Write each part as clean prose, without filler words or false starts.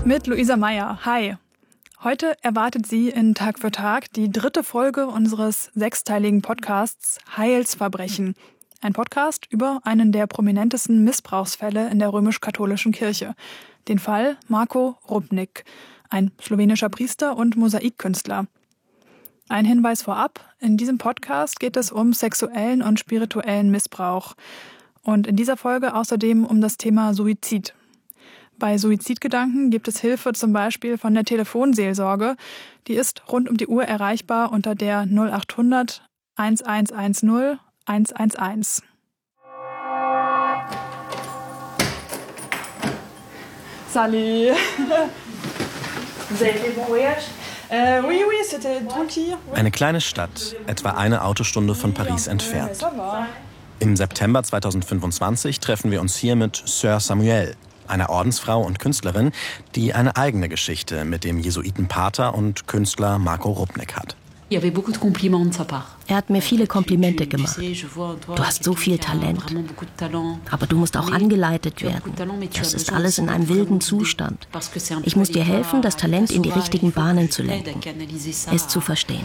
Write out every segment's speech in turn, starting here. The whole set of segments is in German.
Mit Luisa Meyer. Hi. Heute erwartet Sie in Tag für Tag die 3. Folge unseres 6-teiligen Podcasts Heilsverbrechen. Ein Podcast über einen der prominentesten Missbrauchsfälle in der römisch-katholischen Kirche. Den Fall Marko Rupnik, ein slowenischer Priester und Mosaikkünstler. Ein Hinweis vorab, in diesem Podcast geht es um sexuellen und spirituellen Missbrauch. Und in dieser Folge außerdem um das Thema Suizid. Bei Suizidgedanken gibt es Hilfe zum Beispiel von der Telefonseelsorge. Die ist rund um die Uhr erreichbar unter der 0800 1110 111. Salut. Vous avez fait bon voyage? Oui, c'était tranquille. Eine kleine Stadt, etwa eine Autostunde von Paris entfernt. Im September 2025 treffen wir uns hier mit Sœur Samuel, einer Ordensfrau und Künstlerin, die eine eigene Geschichte mit dem Jesuitenpater und Künstler Marko Rupnik hat. Er hat mir viele Komplimente gemacht. Du hast so viel Talent. Aber du musst auch angeleitet werden. Das ist alles in einem wilden Zustand. Ich muss dir helfen, das Talent in die richtigen Bahnen zu lenken, es zu verstehen.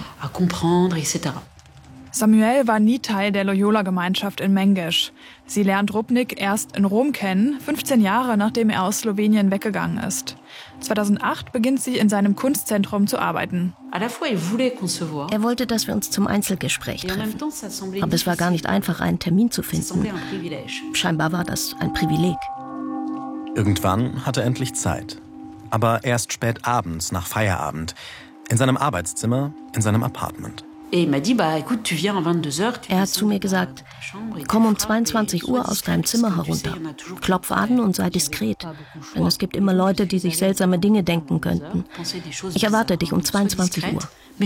Samuel war nie Teil der Loyola-Gemeinschaft in Mengesh. Sie lernt Rupnik erst in Rom kennen, 15 Jahre nachdem er aus Slowenien weggegangen ist. 2008 beginnt sie in seinem Kunstzentrum zu arbeiten. Er wollte, dass wir uns zum Einzelgespräch treffen. Aber es war gar nicht einfach, einen Termin zu finden. Scheinbar war das ein Privileg. Irgendwann hatte er endlich Zeit. Aber erst spät abends, nach Feierabend. In seinem Arbeitszimmer, in seinem Apartment. Er hat zu mir gesagt, komm um 22 Uhr aus deinem Zimmer herunter. Klopf an und sei diskret, denn es gibt immer Leute, die sich seltsame Dinge denken könnten. Ich erwarte dich um 22 Uhr.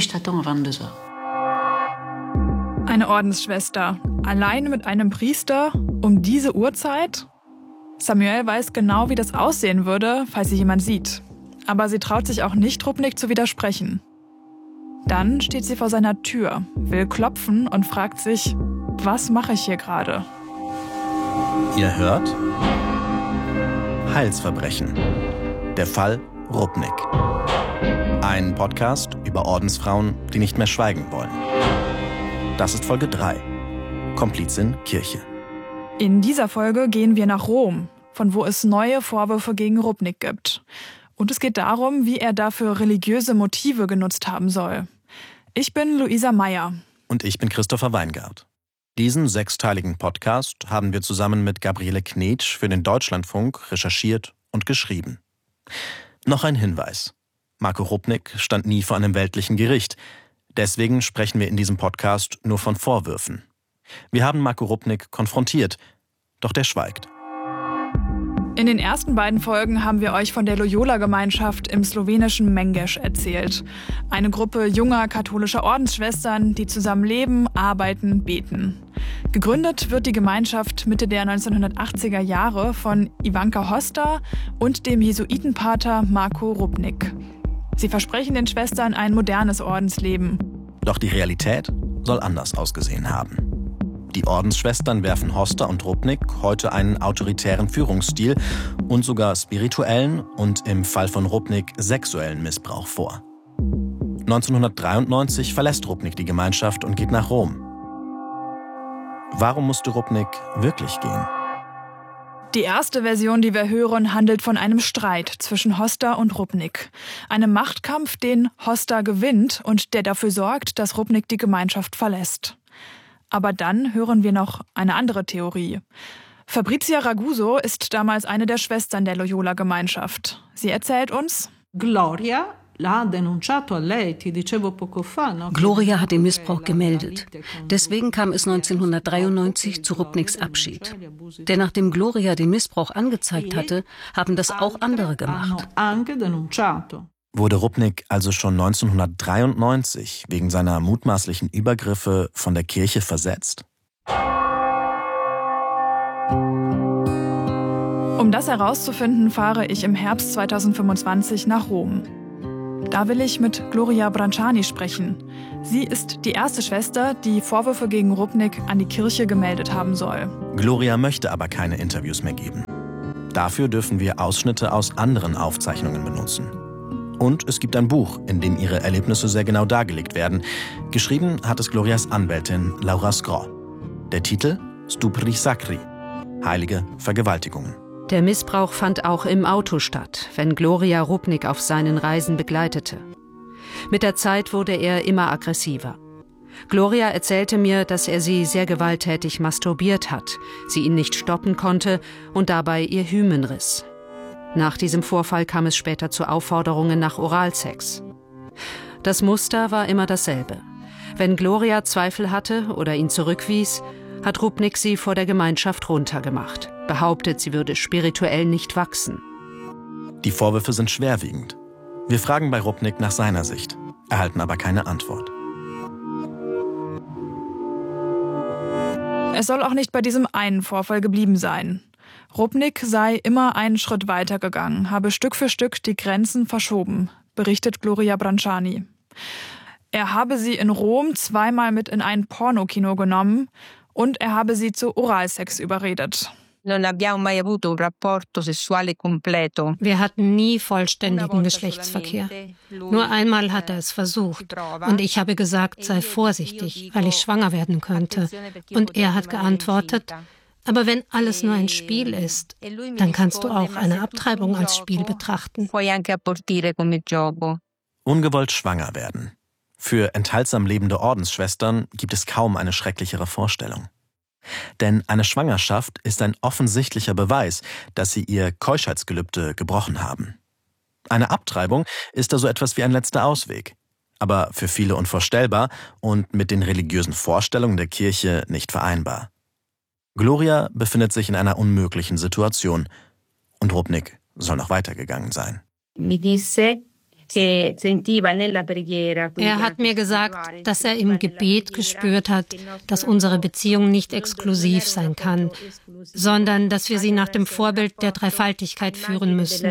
Eine Ordensschwester, allein mit einem Priester, um diese Uhrzeit? Samuel weiß genau, wie das aussehen würde, falls sie jemand sieht. Aber sie traut sich auch nicht, Rupnik zu widersprechen. Dann steht sie vor seiner Tür, will klopfen und fragt sich, was mache ich hier gerade? Ihr hört? Heilsverbrechen. Der Fall Rupnik. Ein Podcast über Ordensfrauen, die nicht mehr schweigen wollen. Das ist Folge 3. Komplizin Kirche. In dieser Folge gehen wir nach Rom, von wo es neue Vorwürfe gegen Rupnik gibt. Und es geht darum, wie er dafür religiöse Motive genutzt haben soll. Ich bin Luisa Meyer. Und ich bin Christopher Weingart. Diesen 6-teiligen Podcast haben wir zusammen mit Gabriele Knetsch für den Deutschlandfunk recherchiert und geschrieben. Noch ein Hinweis. Marko Rupnik stand nie vor einem weltlichen Gericht. Deswegen sprechen wir in diesem Podcast nur von Vorwürfen. Wir haben Marko Rupnik konfrontiert, doch der schweigt. In den ersten beiden Folgen haben wir euch von der Loyola-Gemeinschaft im slowenischen Mengesh erzählt. Eine Gruppe junger katholischer Ordensschwestern, die zusammen leben, arbeiten, beten. Gegründet wird die Gemeinschaft Mitte der 1980er Jahre von Ivanka Hosta und dem Jesuitenpater Marko Rupnik. Sie versprechen den Schwestern ein modernes Ordensleben. Doch die Realität soll anders ausgesehen haben. Die Ordensschwestern werfen Hosta und Rupnik heute einen autoritären Führungsstil und sogar spirituellen und im Fall von Rupnik sexuellen Missbrauch vor. 1993 verlässt Rupnik die Gemeinschaft und geht nach Rom. Warum musste Rupnik wirklich gehen? Die erste Version, die wir hören, handelt von einem Streit zwischen Hosta und Rupnik. Einem Machtkampf, den Hosta gewinnt und der dafür sorgt, dass Rupnik die Gemeinschaft verlässt. Aber dann hören wir noch eine andere Theorie. Fabrizia Raguso ist damals eine der Schwestern der Loyola-Gemeinschaft. Sie erzählt uns: Gloria hat den Missbrauch gemeldet. Deswegen kam es 1993 zu Rupniks Abschied. Denn nachdem Gloria den Missbrauch angezeigt hatte, haben das auch andere gemacht. Wurde Rupnik also schon 1993 wegen seiner mutmaßlichen Übergriffe von der Kirche versetzt? Um das herauszufinden, fahre ich im Herbst 2025 nach Rom. Da will ich mit Gloria Branciani sprechen. Sie ist die erste Schwester, die Vorwürfe gegen Rupnik an die Kirche gemeldet haben soll. Gloria möchte aber keine Interviews mehr geben. Dafür dürfen wir Ausschnitte aus anderen Aufzeichnungen benutzen. Und es gibt ein Buch, in dem ihre Erlebnisse sehr genau dargelegt werden. Geschrieben hat es Glorias Anwältin Laura Skro. Der Titel Stupri Sacri, heilige Vergewaltigungen. Der Missbrauch fand auch im Auto statt, wenn Gloria Rupnik auf seinen Reisen begleitete. Mit der Zeit wurde er immer aggressiver. Gloria erzählte mir, dass er sie sehr gewalttätig masturbiert hat, sie ihn nicht stoppen konnte und dabei ihr Hymen riss. Nach diesem Vorfall kam es später zu Aufforderungen nach Oralsex. Das Muster war immer dasselbe. Wenn Gloria Zweifel hatte oder ihn zurückwies, hat Rupnik sie vor der Gemeinschaft runtergemacht, behauptet, sie würde spirituell nicht wachsen. Die Vorwürfe sind schwerwiegend. Wir fragen bei Rupnik nach seiner Sicht, erhalten aber keine Antwort. Es soll auch nicht bei diesem einen Vorfall geblieben sein. Rupnik sei immer einen Schritt weiter gegangen, habe Stück für Stück die Grenzen verschoben, berichtet Gloria Branciani. Er habe sie in Rom zweimal mit in ein Pornokino genommen und er habe sie zu Oralsex überredet. Wir hatten nie vollständigen Geschlechtsverkehr. Nur einmal hat er es versucht. Und ich habe gesagt, sei vorsichtig, weil ich schwanger werden könnte. Und er hat geantwortet, aber wenn alles nur ein Spiel ist, dann kannst du auch eine Abtreibung als Spiel betrachten. Ungewollt schwanger werden. Für enthaltsam lebende Ordensschwestern gibt es kaum eine schrecklichere Vorstellung. Denn eine Schwangerschaft ist ein offensichtlicher Beweis, dass sie ihr Keuschheitsgelübde gebrochen haben. Eine Abtreibung ist da so etwas wie ein letzter Ausweg, aber für viele unvorstellbar und mit den religiösen Vorstellungen der Kirche nicht vereinbar. Gloria befindet sich in einer unmöglichen Situation und Rupnik soll noch weitergegangen sein. Er hat mir gesagt, dass er im Gebet gespürt hat, dass unsere Beziehung nicht exklusiv sein kann, sondern dass wir sie nach dem Vorbild der Dreifaltigkeit führen müssen.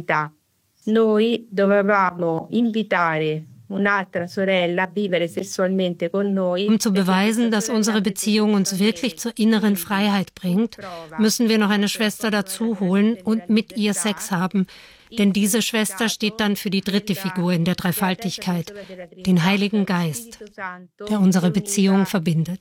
Um zu beweisen, dass unsere Beziehung uns wirklich zur inneren Freiheit bringt, müssen wir noch eine Schwester dazu holen und mit ihr Sex haben. Denn diese Schwester steht dann für die dritte Figur in der Dreifaltigkeit, den Heiligen Geist, der unsere Beziehung verbindet.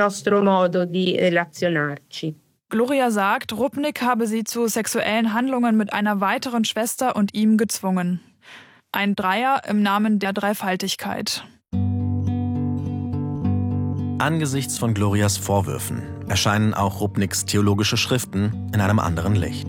Gloria sagt, Rupnik habe sie zu sexuellen Handlungen mit einer weiteren Schwester und ihm gezwungen. Ein Dreier im Namen der Dreifaltigkeit. Angesichts von Glorias Vorwürfen erscheinen auch Rupniks theologische Schriften in einem anderen Licht.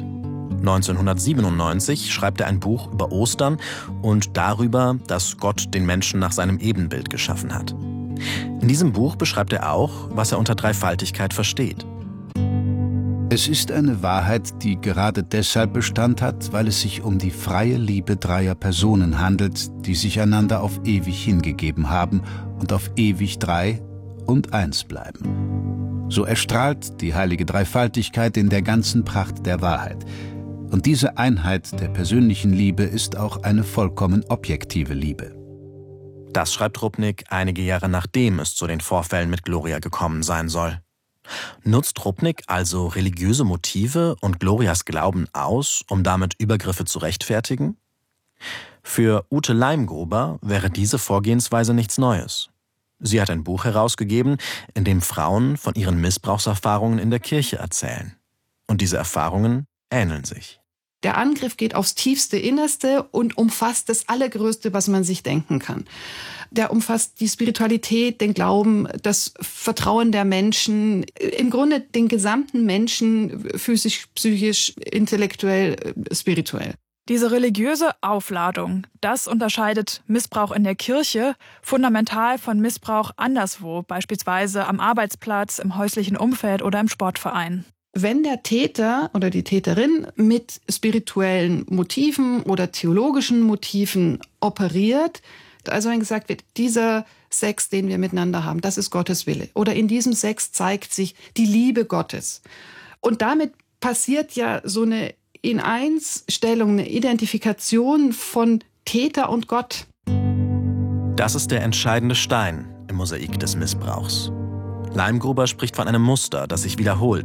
1997 schreibt er ein Buch über Ostern und darüber, dass Gott den Menschen nach seinem Ebenbild geschaffen hat. In diesem Buch beschreibt er auch, was er unter Dreifaltigkeit versteht. Es ist eine Wahrheit, die gerade deshalb Bestand hat, weil es sich um die freie Liebe dreier Personen handelt, die sich einander auf ewig hingegeben haben und auf ewig drei und eins bleiben. So erstrahlt die heilige Dreifaltigkeit in der ganzen Pracht der Wahrheit. Und diese Einheit der persönlichen Liebe ist auch eine vollkommen objektive Liebe. Das schreibt Rupnik einige Jahre nachdem es zu den Vorfällen mit Gloria gekommen sein soll. Nutzt Rupnik also religiöse Motive und Glorias Glauben aus, um damit Übergriffe zu rechtfertigen? Für Ute Leimgruber wäre diese Vorgehensweise nichts Neues. Sie hat ein Buch herausgegeben, in dem Frauen von ihren Missbrauchserfahrungen in der Kirche erzählen. Und diese Erfahrungen ähneln sich. Der Angriff geht aufs tiefste Innerste und umfasst das Allergrößte, was man sich denken kann. Der umfasst die Spiritualität, den Glauben, das Vertrauen der Menschen, im Grunde den gesamten Menschen, physisch, psychisch, intellektuell, spirituell. Diese religiöse Aufladung, das unterscheidet Missbrauch in der Kirche fundamental von Missbrauch anderswo, beispielsweise am Arbeitsplatz, im häuslichen Umfeld oder im Sportverein. Wenn der Täter oder die Täterin mit spirituellen Motiven oder theologischen Motiven operiert, also wenn gesagt wird, dieser Sex, den wir miteinander haben, das ist Gottes Wille. Oder in diesem Sex zeigt sich die Liebe Gottes. Und damit passiert ja so eine In-Eins-Stellung, eine Identifikation von Täter und Gott. Das ist der entscheidende Stein im Mosaik des Missbrauchs. Leimgruber spricht von einem Muster, das sich wiederholt.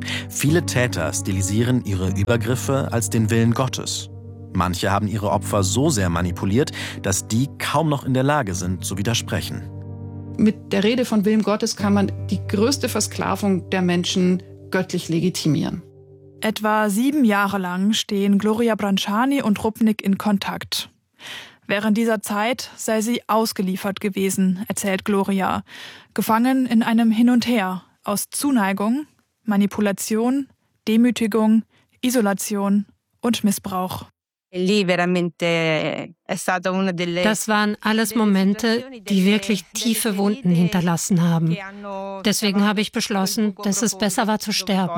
Viele Täter stilisieren ihre Übergriffe als den Willen Gottes. Manche haben ihre Opfer so sehr manipuliert, dass die kaum noch in der Lage sind, zu widersprechen. Mit der Rede von Willen Gottes kann man die größte Versklavung der Menschen göttlich legitimieren. Etwa 7 Jahre lang stehen Gloria Branciani und Rupnik in Kontakt. Während dieser Zeit sei sie ausgeliefert gewesen, erzählt Gloria, gefangen in einem Hin und Her aus Zuneigung, Manipulation, Demütigung, Isolation und Missbrauch. Das waren alles Momente, die wirklich tiefe Wunden hinterlassen haben. Deswegen habe ich beschlossen, dass es besser war zu sterben.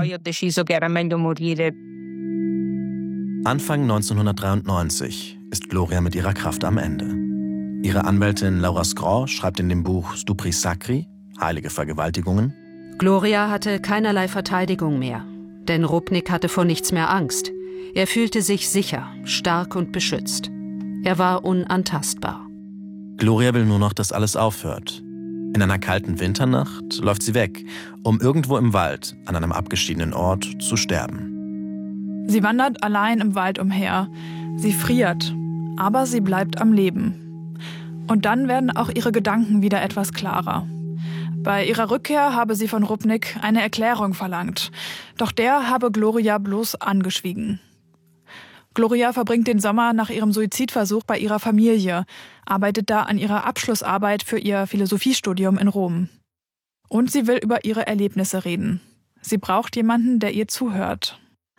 Anfang 1993 ist Gloria mit ihrer Kraft am Ende. Ihre Anwältin Laura Scraw schreibt in dem Buch Stupri Sacri, Heilige Vergewaltigungen: Gloria hatte keinerlei Verteidigung mehr, denn Rupnik hatte vor nichts mehr Angst. Er fühlte sich sicher, stark und beschützt. Er war unantastbar. Gloria will nur noch, dass alles aufhört. In einer kalten Winternacht läuft sie weg, um irgendwo im Wald, an einem abgeschiedenen Ort, zu sterben. Sie wandert allein im Wald umher. Sie friert, aber sie bleibt am Leben. Und dann werden auch ihre Gedanken wieder etwas klarer. Bei ihrer Rückkehr habe sie von Rupnik eine Erklärung verlangt. Doch der habe Gloria bloß angeschwiegen. Gloria verbringt den Sommer nach ihrem Suizidversuch bei ihrer Familie, arbeitet da an ihrer Abschlussarbeit für ihr Philosophiestudium in Rom. Und sie will über ihre Erlebnisse reden. Sie braucht jemanden, der ihr zuhört.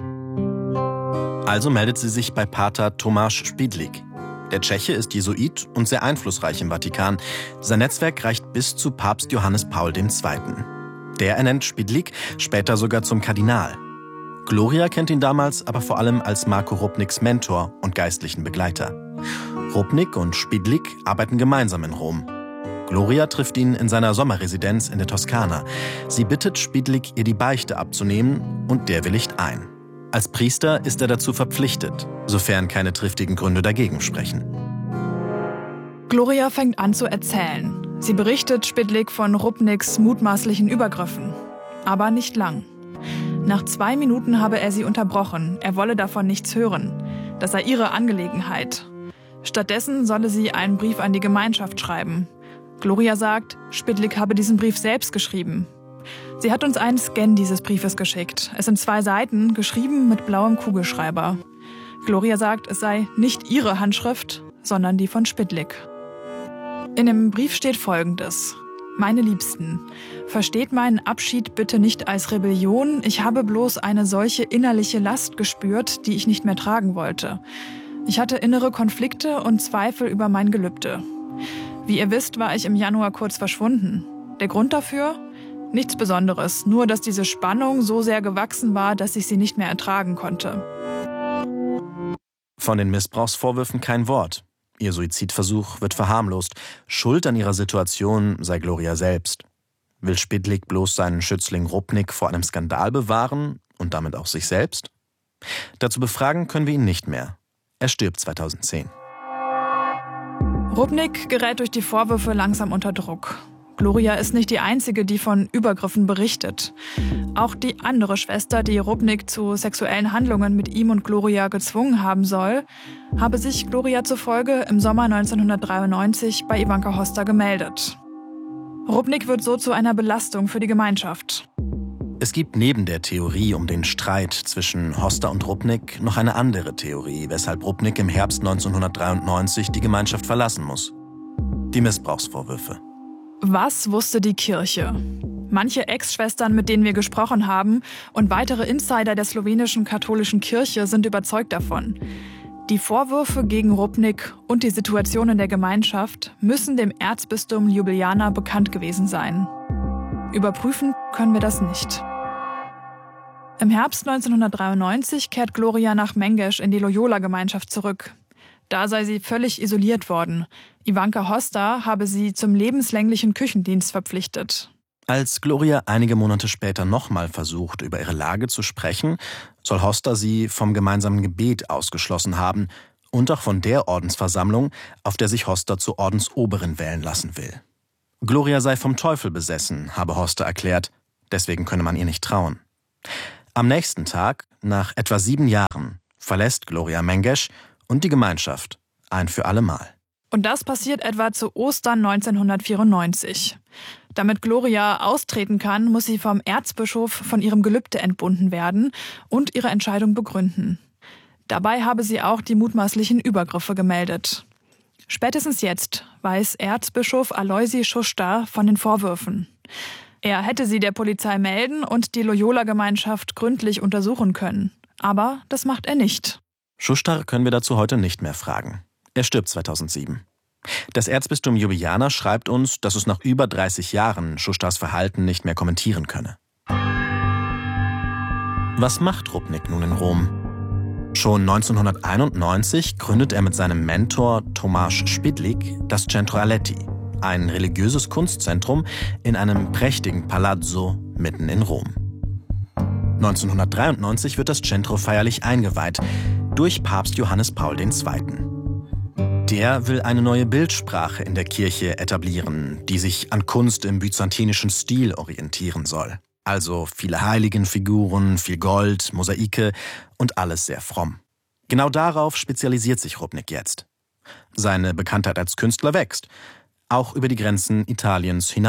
Also meldet sie sich bei Pater Tomáš Špidlík. Der Tscheche ist Jesuit und sehr einflussreich im Vatikan. Sein Netzwerk reicht bis zu Papst Johannes Paul II. Der ernennt Špidlík später sogar zum Kardinal. Gloria kennt ihn damals aber vor allem als Marko Rupniks Mentor und geistlichen Begleiter. Rupnik und Špidlík arbeiten gemeinsam in Rom. Gloria trifft ihn in seiner Sommerresidenz in der Toskana. Sie bittet Špidlík, ihr die Beichte abzunehmen, und der willigt ein. Als Priester ist er dazu verpflichtet, sofern keine triftigen Gründe dagegen sprechen. Gloria fängt an zu erzählen. Sie berichtet Špidlík von Rupniks mutmaßlichen Übergriffen. Aber nicht lang. Nach 2 Minuten habe er sie unterbrochen. Er wolle davon nichts hören. Das sei ihre Angelegenheit. Stattdessen solle sie einen Brief an die Gemeinschaft schreiben. Gloria sagt, Špidlík habe diesen Brief selbst geschrieben. Sie hat uns einen Scan dieses Briefes geschickt. Es sind 2 Seiten, geschrieben mit blauem Kugelschreiber. Gloria sagt, es sei nicht ihre Handschrift, sondern die von Špidlík. In dem Brief steht Folgendes: Meine Liebsten, versteht meinen Abschied bitte nicht als Rebellion. Ich habe bloß eine solche innerliche Last gespürt, die ich nicht mehr tragen wollte. Ich hatte innere Konflikte und Zweifel über mein Gelübde. Wie ihr wisst, war ich im Januar kurz verschwunden. Der Grund dafür? Nichts Besonderes, nur dass diese Spannung so sehr gewachsen war, dass ich sie nicht mehr ertragen konnte. Von den Missbrauchsvorwürfen kein Wort. Ihr Suizidversuch wird verharmlost. Schuld an ihrer Situation sei Gloria selbst. Will Špidlík bloß seinen Schützling Rupnik vor einem Skandal bewahren und damit auch sich selbst? Dazu befragen können wir ihn nicht mehr. Er stirbt 2010. Rupnik gerät durch die Vorwürfe langsam unter Druck. Gloria ist nicht die Einzige, die von Übergriffen berichtet. Auch die andere Schwester, die Rupnik zu sexuellen Handlungen mit ihm und Gloria gezwungen haben soll, habe sich Gloria zufolge im Sommer 1993 bei Ivanka Hosta gemeldet. Rupnik wird so zu einer Belastung für die Gemeinschaft. Es gibt neben der Theorie um den Streit zwischen Hosta und Rupnik noch eine andere Theorie, weshalb Rupnik im Herbst 1993 die Gemeinschaft verlassen muss. Die Missbrauchsvorwürfe. Was wusste die Kirche? Manche Ex-Schwestern, mit denen wir gesprochen haben, und weitere Insider der slowenischen katholischen Kirche sind überzeugt davon. Die Vorwürfe gegen Rupnik und die Situation in der Gemeinschaft müssen dem Erzbistum Ljubljana bekannt gewesen sein. Überprüfen können wir das nicht. Im Herbst 1993 kehrt Gloria nach Mengeš in die Loyola-Gemeinschaft zurück. Da sei sie völlig isoliert worden. Ivanka Hosta habe sie zum lebenslänglichen Küchendienst verpflichtet. Als Gloria einige Monate später nochmal versucht, über ihre Lage zu sprechen, soll Hosta sie vom gemeinsamen Gebet ausgeschlossen haben und auch von der Ordensversammlung, auf der sich Hosta zur Ordensoberin wählen lassen will. Gloria sei vom Teufel besessen, habe Hosta erklärt, deswegen könne man ihr nicht trauen. Am nächsten Tag, nach etwa 7 Jahren, verlässt Gloria Mengesch und die Gemeinschaft ein für alle Mal. Und das passiert etwa zu Ostern 1994. Damit Gloria austreten kann, muss sie vom Erzbischof von ihrem Gelübde entbunden werden und ihre Entscheidung begründen. Dabei habe sie auch die mutmaßlichen Übergriffe gemeldet. Spätestens jetzt weiß Erzbischof Aloisi Schuster von den Vorwürfen. Er hätte sie der Polizei melden und die Loyola-Gemeinschaft gründlich untersuchen können. Aber das macht er nicht. Schuster können wir dazu heute nicht mehr fragen. Er stirbt 2007. Das Erzbistum Ljubljana schreibt uns, dass es nach über 30 Jahren Schusters Verhalten nicht mehr kommentieren könne. Was macht Rupnik nun in Rom? Schon 1991 gründet er mit seinem Mentor Tomasz Szpidlik das Centro Aletti, ein religiöses Kunstzentrum in einem prächtigen Palazzo mitten in Rom. 1993 wird das Centro feierlich eingeweiht durch Papst Johannes Paul II. Der will eine neue Bildsprache in der Kirche etablieren, die sich an Kunst im byzantinischen Stil orientieren soll. Also viele Heiligenfiguren, viel Gold, Mosaike und alles sehr fromm. Genau darauf spezialisiert sich Rupnik jetzt. Seine Bekanntheit als Künstler wächst, auch über die Grenzen Italiens hinaus.